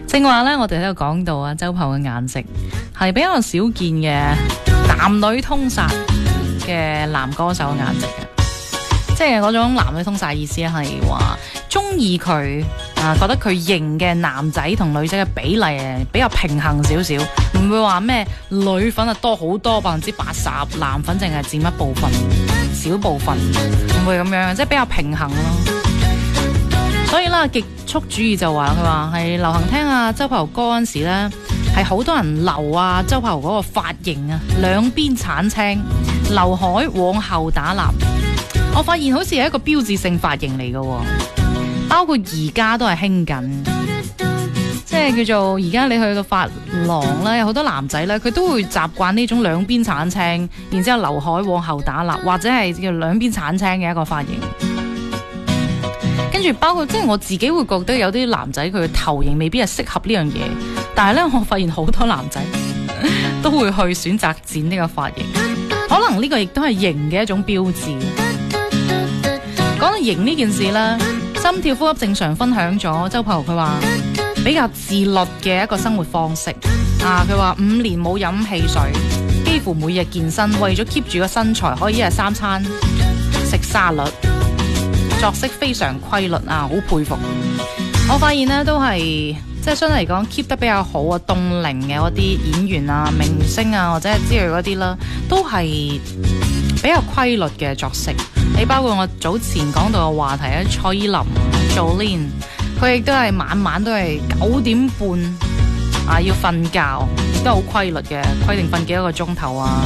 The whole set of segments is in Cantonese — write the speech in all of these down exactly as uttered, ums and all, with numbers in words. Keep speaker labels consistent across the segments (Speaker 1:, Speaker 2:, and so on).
Speaker 1: 正話咧，我哋喺度講到啊，周柏豪嘅顏值係比較少見嘅男女通殺嘅男歌手嘅顏值嘅，即係嗰種男女通殺意思係話中意佢啊，覺得佢型嘅男仔同女仔嘅比例誒比較平衡少少，唔會話咩女粉啊多好多百分之八十，男粉淨係佔一部分小部分，唔會咁樣，即係比較平衡咯。所以啦，極速主義就話佢話係流行聽啊周柏豪歌嗰陣時咧，係好多人留啊周柏豪嗰個髮型啊，兩邊鏟青，劉海往後打立。我發現好似係一個標誌性髮型嚟嘅，包括而家都係興緊，即係叫做而家你去個髮廊咧，有好多男仔咧，佢都會習慣呢種兩邊鏟青，然之後劉海往後打立，或者係叫兩邊鏟青嘅一個髮型。跟住包括即係我自己會覺得有啲男仔佢嘅頭型未必係適合呢樣嘢，但係咧我發現好多男仔都會去選擇剪呢個髮型，可能呢個亦都係型嘅一種標誌。講到型呢件事啦，心跳呼吸正常分享咗周柏豪佢話比較自律嘅一個生活方式啊，佢話五年冇飲汽水，幾乎每日健身，為咗 keep 住個身材，可以一日三餐食沙律。作息非常規律啊，好佩服。我發現咧都係即係相對嚟講 keep 得比較好啊，凍齡嘅嗰啲演員啊、明星啊或者係之類嗰啲啦，都係比較規律嘅作息。你包括我早前講到嘅話題啊，蔡依林、Jolin， 佢亦都係晚晚都係九點半啊要瞓覺，亦都好規律嘅，規定瞓幾多個鐘頭啊，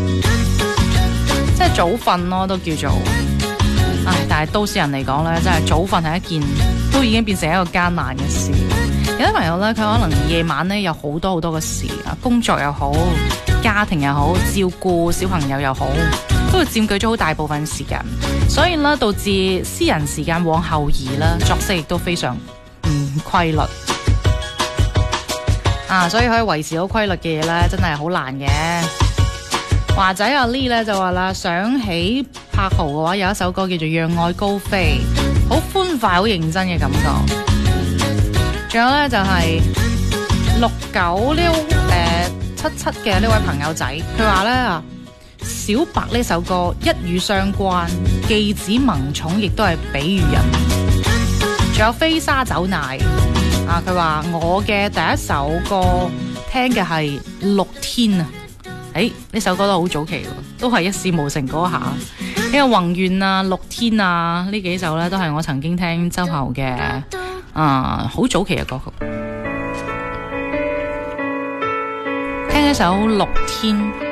Speaker 1: 即係早瞓咯，都叫做。唉，但係都市人嚟講咧，真係早瞓係一件都已經變成一個艱難嘅事。有啲朋友咧，佢可能夜晚咧有好多好多嘅事啊，工作又好，家庭又好，照顧小朋友又好，都會佔據咗好大部分時間，所以咧導致私人時間往後移啦，作息亦都非常唔規律啊，所以可以維持好規律嘅嘢咧，真係好難嘅。華仔阿 Lee 咧就話啦，想起柏豪嘅話有一首歌叫做《讓愛高飛》，好歡快好認真嘅感覺。仲有咧就係六九呢誒七七嘅呢位朋友仔，佢話咧小白呢首歌一語相關，既指萌寵亦都係比喻人。仲有飛沙走奶啊，佢話我嘅第一首歌聽嘅係六天啊。誒，呢首歌都好早期，都係一事無成嗰下。呢個宏願啊、六天啊呢幾首咧，都係我曾經聽周柏豪嘅啊好早期嘅歌曲。聽一首六天。